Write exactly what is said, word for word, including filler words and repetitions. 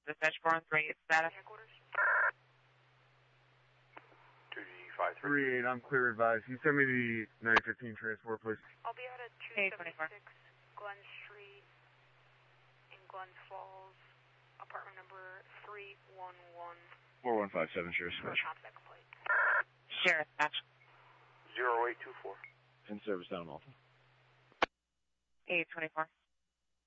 Dispatch four one three, status. Headquarters. two D five three. three eight, I'm clear advised. Can you send me the nine fifteen transport, please? I'll be out at two seventy-six Glen Street in Glens Falls, apartment number three one one. four one five seven, Sheriff Dispatch. Contact complaint. Sheriff Dispatch. zero eight two four. In service down Malta. eight twenty-four.